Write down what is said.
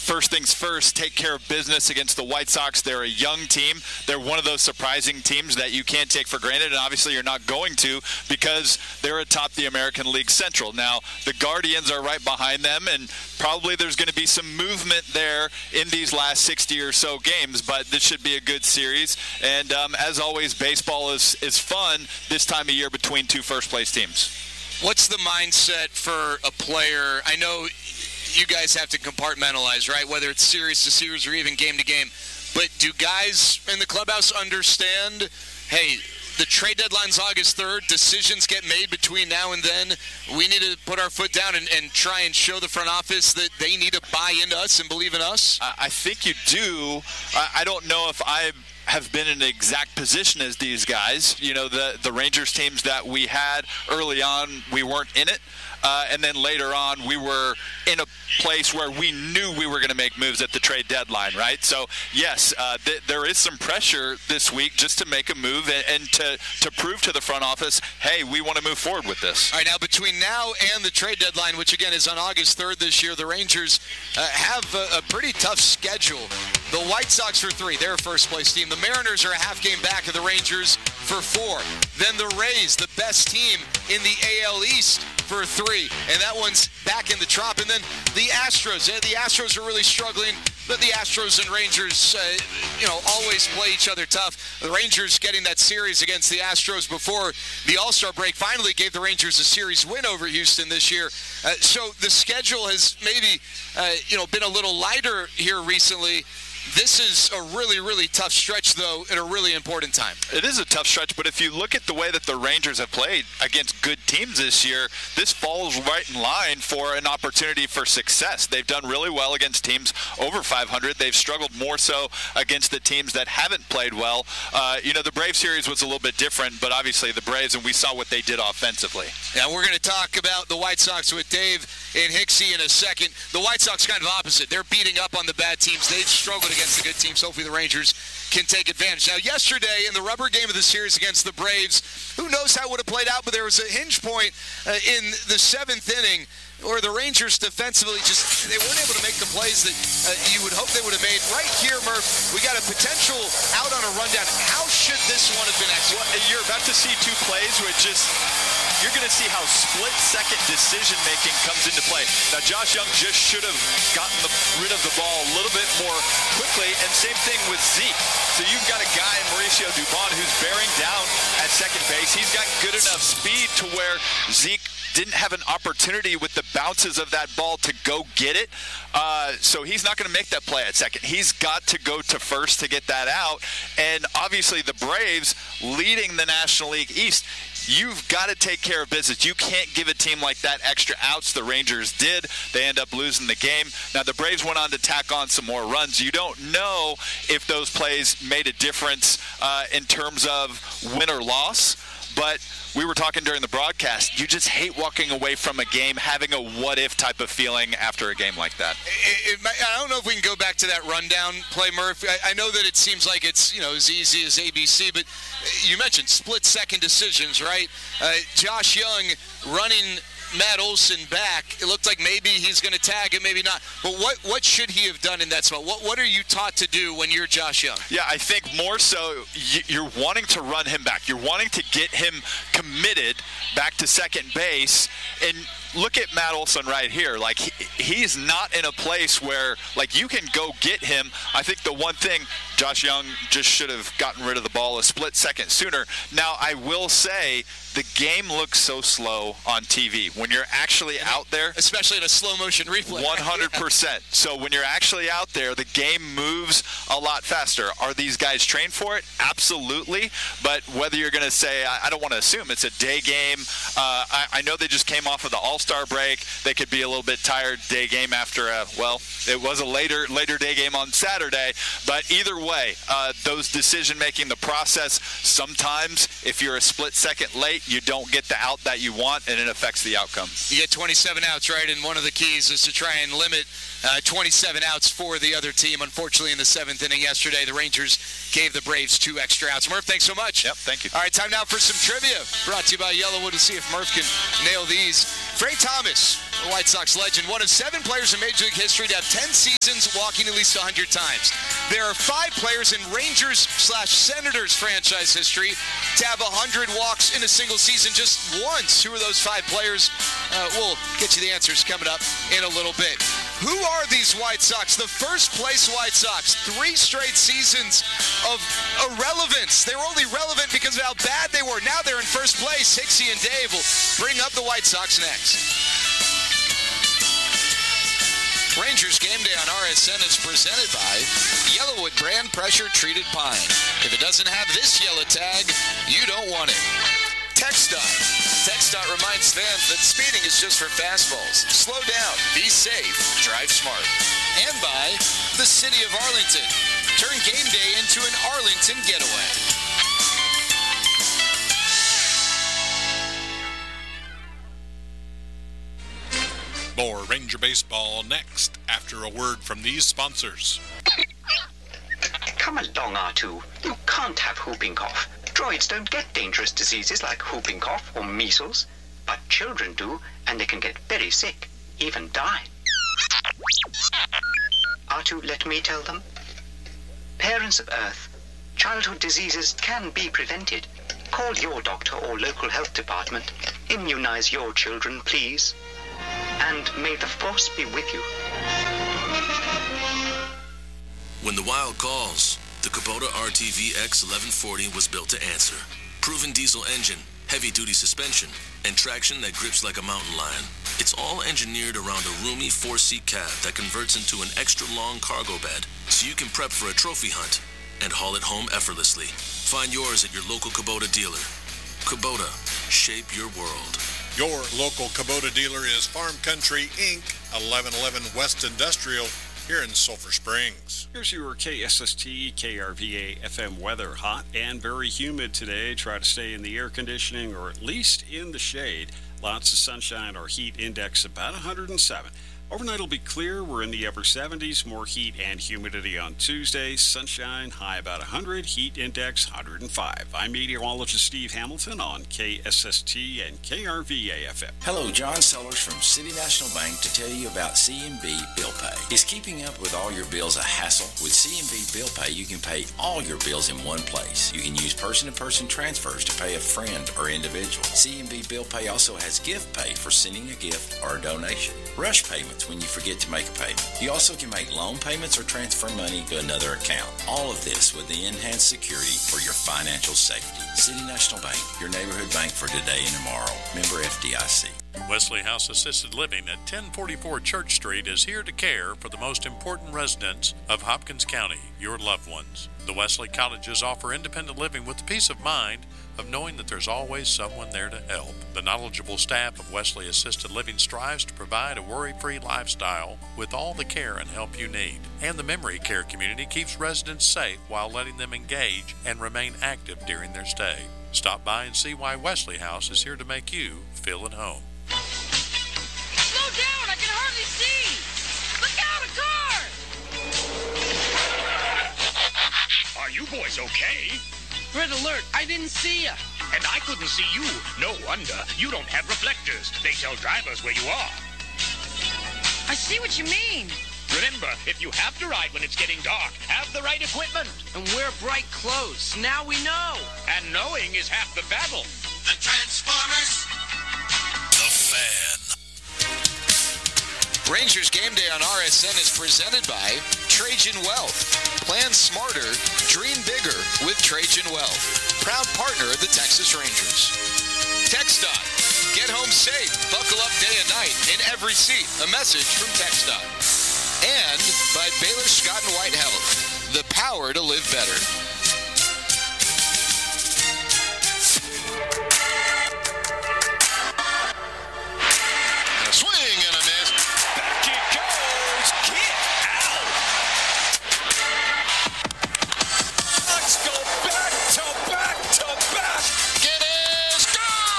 first things first, take care of business against the White Sox. They're a young team. They're one of those surprising teams that you can't take for granted, and obviously you're not going to because they're atop the American League Central. Now, the Guardians are right behind them, and probably there's going to be some movement there in these last 60 or so games, but this should be a good series. And as always, baseball is fun this time of year between two first-place teams. What's the mindset for a player? I know you guys have to compartmentalize, right, whether it's series to series or even game to game. But do guys in the clubhouse understand, hey, the trade deadline's August 3rd, decisions get made between now and then, we need to put our foot down and try and show the front office that they need to buy into us and believe in us? I think you do. I don't know if I have been in the exact position as these guys. You know, the Rangers teams that we had early on, we weren't in it. And then later on, we were in a place where we knew we were going to make moves at the trade deadline, right? So, yes, there is some pressure this week just to make a move and to prove to the front office, hey, we want to move forward with this. All right, now between now and the trade deadline, which again is on August 3rd this year, the Rangers have a pretty tough schedule. The White Sox for 3, they're a first-place team. The Mariners are a half game back of the Rangers for 4. Then the Rays, the best team in the AL East, for 3, and that one's back in the Trop. And then the Astros. The Astros are really struggling, but the Astros and Rangers, always play each other tough. The Rangers getting that series against the Astros before the All-Star break finally gave the Rangers a series win over Houston this year. So the schedule has maybe, been a little lighter here recently. This is a really, really tough stretch, though, at a really important time. It is a tough stretch, but if you look at the way that the Rangers have played against good teams this year, this falls right in line for an opportunity for success. They've done really well against teams over 500. They've struggled more so against the teams that haven't played well. The Braves series was a little bit different, but obviously the Braves, and we saw what they did offensively. Yeah, we're going to talk about the White Sox with Dave and Hicksy in a second. The White Sox kind of opposite. They're beating up on the bad teams. They've struggled against the good teams. Hopefully the Rangers can take advantage. Now, yesterday in the rubber game of the series against the Braves, who knows how it would have played out, but there was a hinge point in the 7th inning where the Rangers defensively they weren't able to make the plays that you would hope they would have made. Right here, Murph, we got a potential out on a rundown. How should this one have been executed? Well, you're about to see two plays which you're going to see how split-second decision-making comes into play. Now, Josh Young just should have gotten rid of the ball a little bit more quickly, and same thing with Zeke. So you've got a guy, Mauricio Dubon, who's bearing down at second base. He's got good enough speed to where Zeke didn't have an opportunity with the bounces of that ball to go get it. So he's not going to make that play at second. He's got to go to first to get that out. And obviously the Braves leading the National League East, you've got to take care of business. You can't give a team like that extra outs. The Rangers did. They end up losing the game. Now the Braves went on to tack on some more runs. You don't know if those plays made a difference in terms of win or loss, but we were talking during the broadcast, you just hate walking away from a game having a what-if type of feeling after a game like that. I don't know if we can go back to that rundown play, Murph. I know that it seems like it's as easy as ABC, but you mentioned split-second decisions, right? Josh Young running Matt Olson back. It looked like maybe he's going to tag it, maybe not. But what should he have done in that spot? What are you taught to do when you're Josh Young? Yeah, I think more so you're wanting to run him back. You're wanting to get him committed back to second base. And look at Matt Olson right here. Like, he's not in a place where, like, you can go get him. I think the one thing, Josh Young just should have gotten rid of the ball a split second sooner. Now, I will say the game looks so slow on TV. When you're actually out there, especially in a slow motion replay, 100%. So when you're actually out there, the game moves a lot faster. Are these guys trained for it? Absolutely. But whether you're going to say, I don't want to assume it's a day game. I know they just came off of the All-Star break. They could be a little bit tired day game after it was a later day game on Saturday. But either way, those decision-making, the process, sometimes if you're a split second late, you don't get the out that you want, and it affects the outcome. You get 27 outs, right? And one of the keys is to try and limit 27 outs for the other team. Unfortunately, in the 7th inning yesterday, the Rangers gave the Braves 2 extra outs. Murph, thanks so much. Yep, thank you. All right, time now for some trivia. Brought to you by Yellowwood to see if Murph can nail these. Frank Thomas, the White Sox legend, one of 7 players in Major League history to have 10 seasons walking at least 100 times. There are 5 players in Rangers/Senators franchise history to have 100 walks in a single season just once. Who are those 5 players? We'll get you the answers coming up in a little bit. Who are these White Sox? The first place White Sox, 3 straight seasons of irrelevance. They were only relevant because of how bad they were. Now they're in first place. Hixie and Dave will bring up the White Sox next. Rangers Game Day on RSN is presented by Yellowwood brand pressure treated pine. If it doesn't have this yellow tag, you don't want it. TxDOT. TxDOT reminds fans that speeding is just for fastballs. Slow down, be safe, drive smart. And by the City of Arlington. Turn game day into an Arlington getaway. More Ranger Baseball next after a word from these sponsors. Come along, R2. You can't have whooping cough. Droids don't get dangerous diseases like whooping cough or measles, but children do, and they can get very sick, even die. R2, let me tell them. Parents of Earth, childhood diseases can be prevented. Call your doctor or local health department. Immunize your children, please. And may the Force be with you. When the wild calls, the Kubota RTV X1140 was built to answer. Proven diesel engine, heavy-duty suspension, and traction that grips like a mountain lion. It's all engineered around a roomy 4-seat cab that converts into an extra-long cargo bed, so you can prep for a trophy hunt and haul it home effortlessly. Find yours at your local Kubota dealer. Kubota, shape your world. Your local Kubota dealer is Farm Country, Inc., 1111 West Industrial, here in Sulphur Springs. Here's your KSST, KRVA FM weather. Hot and very humid today. Try to stay in the air conditioning or at least in the shade. Lots of sunshine. Our heat index about 107. Overnight will be clear. We're in the upper 70s. More heat and humidity on Tuesday. Sunshine, high about 100. Heat index 105. I'm meteorologist Steve Hamilton on KSST and KRVA FM. Hello, John Sellers from City National Bank to tell you about CMB Bill Pay. Is keeping up with all your bills a hassle? With CMB Bill Pay, you can pay all your bills in one place. You can use person-to-person transfers to pay a friend or individual. CMB Bill Pay also has gift pay for sending a gift or a donation. Rush payments when you forget to make a payment. You also can make loan payments or transfer money to another account. All of this with the enhanced security for your financial safety. City National Bank, your neighborhood bank for today and tomorrow. Member FDIC. Wesley House Assisted Living at 1044 Church Street is here to care for the most important residents of Hopkins County, your loved ones. The Wesley Cottages offer independent living with the peace of mind of knowing that there's always someone there to help. The knowledgeable staff of Wesley Assisted Living strives to provide a worry-free lifestyle with all the care and help you need. And the memory care community keeps residents safe while letting them engage and remain active during their stay. Stop by and see why Wesley House is here to make you feel at home. Slow down, I can hardly see! Look out, a car! Are you boys okay? Red alert, I didn't see ya. And I couldn't see you. No wonder. You don't have reflectors. They tell drivers where you are. I see what you mean. Remember, if you have to ride when it's getting dark, have the right equipment. And wear bright clothes. Now we know. And knowing is half the battle. The Transformers. The Fan. Rangers Game Day on RSN is presented by Trajan Wealth. Plan smarter, dream bigger with Trajan Wealth. Proud partner of the Texas Rangers. TxDOT. Get home safe. Buckle up day and night in every seat. A message from TxDOT. And by Baylor Scott & White Health. The power to live better.